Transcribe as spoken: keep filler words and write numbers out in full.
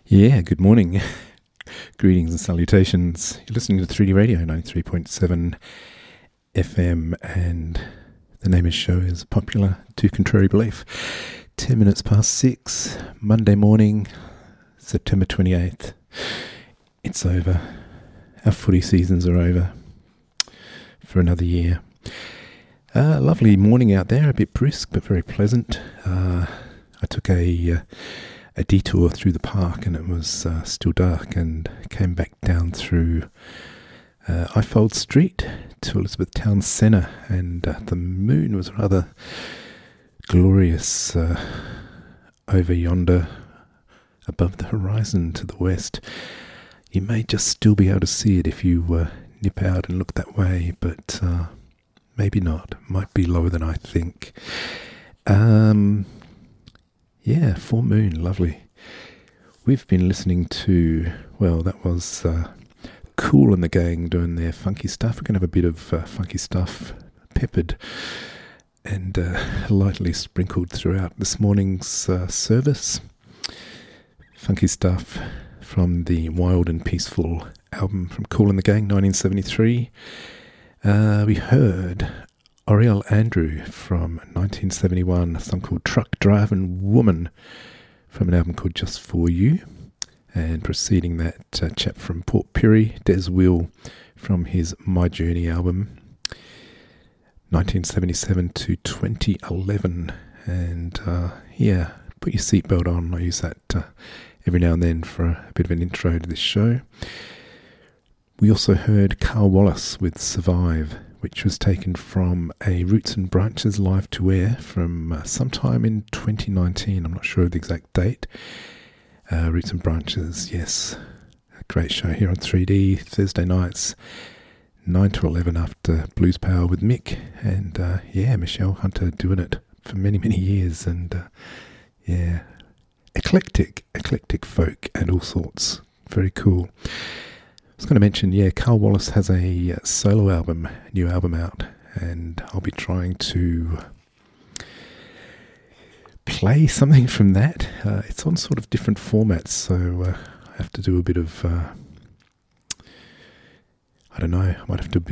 Yeah, good morning. Greetings and salutations. You're listening to three D Radio ninety-three point seven F M, and the name of the show is Popular to Contrary Belief. Ten minutes past six, Monday morning, September twenty-eighth. It's over. Our footy seasons are over for another year. Uh, lovely morning out there, a bit brisk but very pleasant. Uh, I took a... Uh, a detour through the park, and it was uh, still dark, and came back down through uh, Ifold Street to Elizabethtown Centre, and uh, the moon was rather glorious uh, over yonder above the horizon to the west. You may just still be able to see it if you uh, nip out and look that way, but uh, maybe not. Might be lower than I think. Um... Yeah, full moon, lovely. We've been listening to, well, that was uh, Kool and the Gang doing their funky stuff. We're going to have a bit of uh, funky stuff peppered and uh, lightly sprinkled throughout this morning's uh, service. Funky stuff from the Wild and Peaceful album from Kool and the Gang, nineteen seventy-three. Uh, we heard Oriel Andrew from nineteen seventy-one, a song called Truck Driving Woman from an album called Just For You. And preceding that, uh, chap from Port Pirie, Des Will, from his My Journey album, nineteen seventy-seven to twenty eleven. And uh, yeah, put your seatbelt on. I use that uh, every now and then for a bit of an intro to this show. We also heard Carl Wallace with Survive, which was taken from a Roots and Branches live to air from uh, sometime in twenty nineteen. I'm not sure of the exact date. Uh, Roots and Branches, yes. A great show here on three D, Thursday nights, nine to eleven after Blues Power with Mick. And uh, yeah, Michelle Hunter doing it for many, many years. And uh, yeah, eclectic, eclectic folk and all sorts. Very cool. I was going to mention, yeah, Carl Wallace has a uh, solo album, new album out, and I'll be trying to play something from that. Uh, it's on sort of different formats, so uh, I have to do a bit of, uh, I don't know, I might have to do a bit